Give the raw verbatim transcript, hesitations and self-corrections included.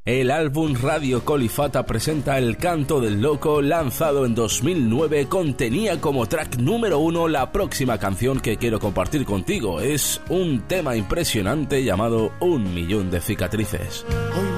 El álbum Radio Colifata presenta El Canto del Loco, lanzado en dos mil nueve, contenía como track número uno la próxima canción que quiero compartir contigo. Es un tema impresionante llamado Un Millón de Cicatrices. Hoy